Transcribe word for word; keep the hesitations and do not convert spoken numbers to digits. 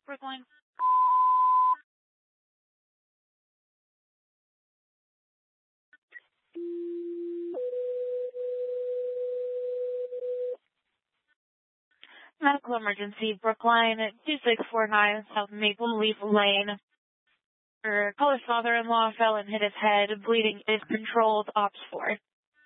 Brookline. Medical emergency, Brookline, two six four nine South Maple Leaf Lane. Her color's father-in-law fell and hit his head. Bleeding is controlled. Ops four.